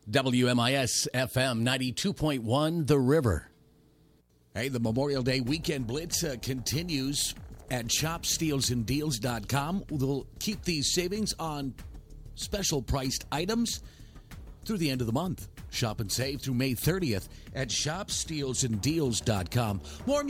WMIS FM 92.1 The River. Hey, the Memorial Day Weekend Blitz continues at shopstealsanddeals.com. We'll keep these savings on special priced items through the end of the month. Shop and save through May 30th at shopstealsanddeals.com. More